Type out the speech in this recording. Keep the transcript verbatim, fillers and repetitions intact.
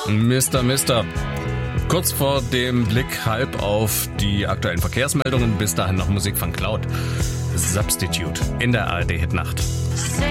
Mister Mister Kurz vor dem Blick halb auf die aktuellen Verkehrsmeldungen, bis dahin noch Musik von Cloud. Substitute in der A R D Hitnacht.